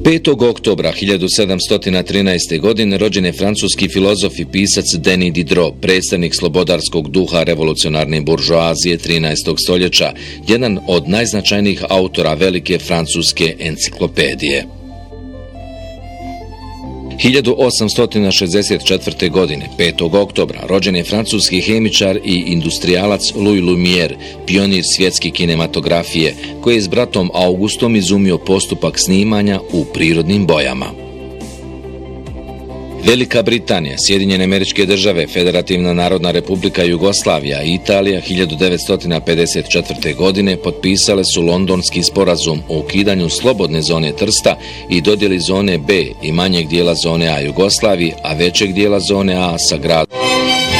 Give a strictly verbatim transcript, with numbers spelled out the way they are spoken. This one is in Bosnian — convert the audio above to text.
petog oktobra hiljadu sedamsto trinaeste. godine rođen je francuski filozof i pisac Denis Diderot, predstavnik slobodarskog duha revolucionarne buržoazije trinaestog stoljeća, jedan od najznačajnijih autora velike francuske enciklopedije. hiljadu osamsto šezdeset četvrte. godine, petog oktobra, rođen je francuski hemičar i industrijalac Louis Lumière, pionir svjetske kinematografije, koji je s bratom Augustom izumio postupak snimanja u prirodnim bojama. Velika Britanija, Sjedinjene Američke Države, Federativna Narodna Republika Jugoslavija i Italija hiljadu devetsto pedeset četvrte. godine potpisale su Londonski sporazum o ukidanju slobodne zone Trsta i dodjeli zone B i manjeg dijela zone A Jugoslaviji, a većeg dijela zone A sa gradom